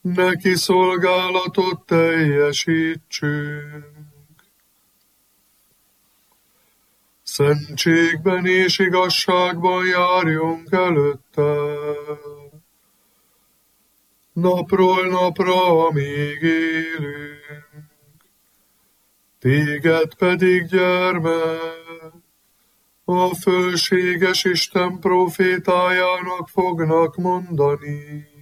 neki szolgálatot teljesítsünk. Szentségben és igazságban járjunk előtte, napról napra, amíg élünk. Téged pedig, gyermek, a fölséges Isten profétájának fognak mondani.